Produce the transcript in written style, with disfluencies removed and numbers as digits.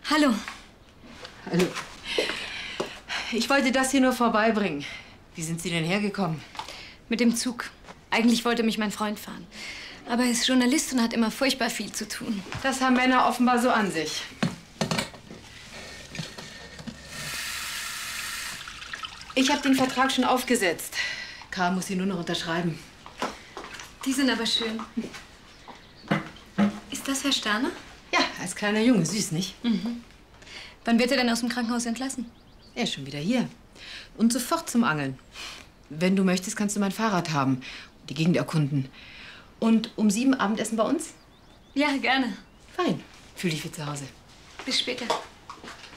Hallo. Hallo. Ich wollte das hier nur vorbeibringen. Wie sind Sie denn hergekommen? Mit dem Zug. Eigentlich wollte mich mein Freund fahren. Aber er ist Journalist und hat immer furchtbar viel zu tun. Das haben Männer offenbar so an sich. Ich habe den Vertrag schon aufgesetzt. Karl muss ihn nur noch unterschreiben. Die sind aber schön. Ist das Herr Sterner? Ja, als kleiner Junge. Süß, nicht? Mhm. Wann wird er denn aus dem Krankenhaus entlassen? Er ist schon wieder hier. Und sofort zum Angeln. Wenn du möchtest, kannst du mein Fahrrad haben. Die Gegend erkunden. Und um 7 Abendessen bei uns? Ja, gerne. Fein. Fühl dich wie zu Hause. Bis später.